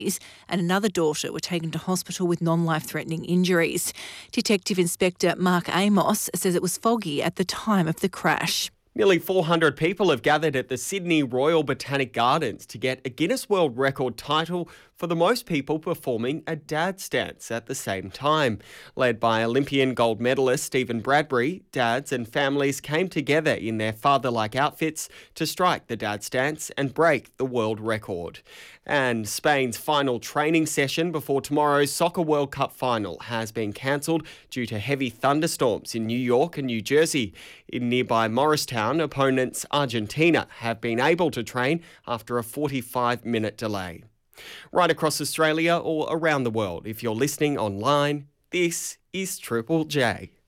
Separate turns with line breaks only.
and another daughter were taken to hospital with non-life-threatening injuries. Detective Inspector Mark Amos says it was foggy at the time of the crash.
Nearly 400 people have gathered at the Sydney Royal Botanic Gardens to get a Guinness World Record title for the most people performing a dad stance at the same time. Led by Olympian gold medalist Stephen Bradbury, dads and families came together in their father-like outfits to strike the dad stance and break the world record. And Spain's final training session before tomorrow's Soccer World Cup final has been cancelled due to heavy thunderstorms in New York and New Jersey. In nearby Morristown, opponents Argentina have been able to train after a 45-minute delay. Right across Australia or around the world, if you're listening online, this is Triple J.